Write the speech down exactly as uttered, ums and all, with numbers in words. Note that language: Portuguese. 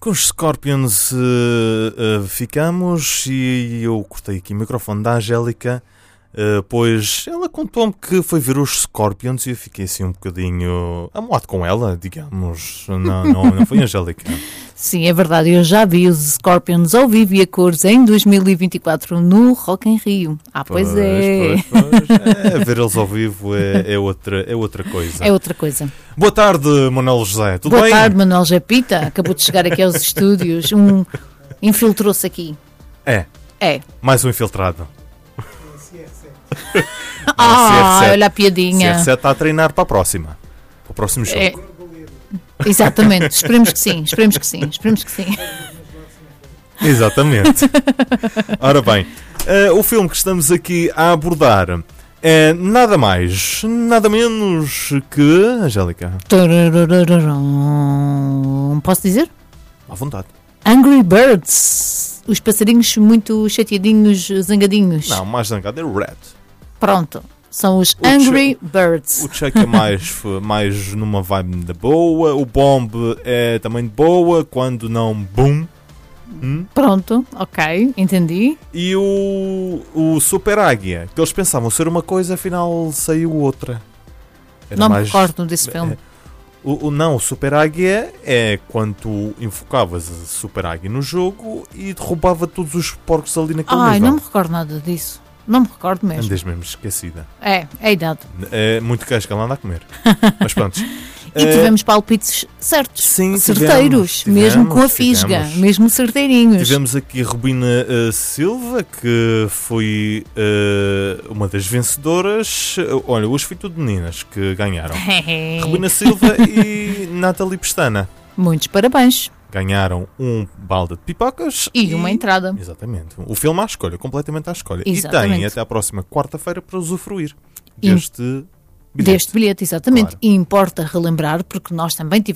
Com os Scorpions uh, uh, ficamos e eu cortei aqui o microfone da Angélica, uh, pois ela contou-me que foi ver os Scorpions e eu fiquei assim um bocadinho amoado com ela, digamos. Não, não, não foi, Angélica? Sim, é verdade. Eu já vi os Scorpions ao vivo e a cores em dois mil e vinte e quatro no Rock in Rio. Ah, pois, pois é. Pois, pois. É. Ver eles ao vivo é, é, outra, é outra coisa. É outra coisa. Boa tarde, Manuel José. Tudo Boa bem? Boa tarde, Manuel Japita. Acabou de chegar aqui aos estúdios. Um infiltrou-se aqui. É. É. Mais um infiltrado. Ah, olha a piadinha. C R sete está a treinar para a próxima. Para o próximo jogo. É. Exatamente, esperemos que sim, esperemos que sim, esperemos que sim. Exatamente. Ora bem, uh, o filme que estamos aqui a abordar é nada mais, nada menos que... Angélica. Posso dizer? À vontade. Angry Birds. Os passarinhos muito chateadinhos, zangadinhos. Não, mais zangado é o Red. Pronto. São os o Angry Chuck, Birds. O Chuck é mais, mais numa vibe da boa. O Bomb é também de boa, quando não, boom. Hum? Pronto, ok, entendi. E o, o Super Águia, que eles pensavam ser uma coisa, afinal saiu outra. Era não mais, me recordo desse filme. É, o, o, não, o Super Águia é quando tu enfocavas a Super Águia no jogo e derrubava todos os porcos ali naquele Ai, nível. não me recordo nada disso. Não me recordo mesmo. Andas mesmo esquecida. É, é a idade. É muito queijo que ela anda a comer. Mas pronto. E tivemos palpites certos. Sim, certeiros. Tivemos, mesmo com a tivemos. fisga. Mesmo certeirinhos. Tivemos aqui a Rubina uh, Silva, que foi uh, uma das vencedoras. Olha, hoje foi tudo meninas que ganharam. Rubina Silva e Nathalie Pestana. Muitos parabéns. Ganharam um balde de pipocas e, e uma entrada. Exatamente. O filme à escolha, completamente à escolha. Exatamente. E tem até a próxima quarta-feira para usufruir deste In... bilhete. Deste bilhete, exatamente. Claro. E importa relembrar, porque nós também tivemos